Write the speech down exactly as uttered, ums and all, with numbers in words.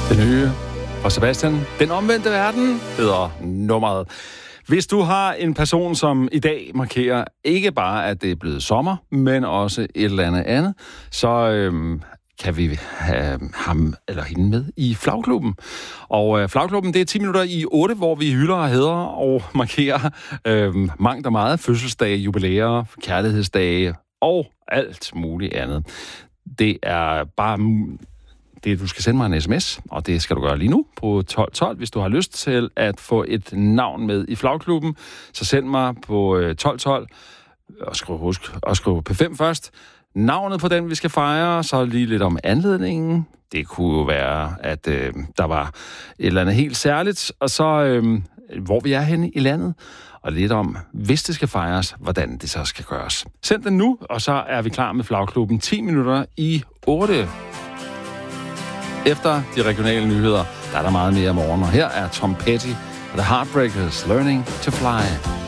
Det nye og Sebastian, Den omvendte verden, hedder nummeret. Hvis du har en person, som i dag markerer ikke bare, at det er blevet sommer, men også et eller andet andet, så øhm, kan vi have ham eller hende med i Flagklubben. Og øh, Flagklubben, det er ti minutter i otte, hvor vi hylder og hædrer og markerer øhm, mangt og meget fødselsdage, jubilæer, kærlighedsdage og alt muligt andet. Det er bare... Det, du skal sende mig en sms, og det skal du gøre lige nu på tolv tolv. Hvis du har lyst til at få et navn med i Flagklubben, så send mig på tolv tolv, og skriv, husk, og skriv P fem først. Navnet på den, vi skal fejre, så lige lidt om anledningen. Det kunne jo være, at øh, der var et eller andet helt særligt, og så øh, hvor vi er henne i landet, og lidt om, hvis det skal fejres, hvordan det så skal gøres. Send den nu, og så er vi klar med Flagklubben ti minutter i otte. Efter de regionale nyheder, der er der meget mere om morgenen, og her er Tom Petty og The Heartbreakers, Learning to Fly.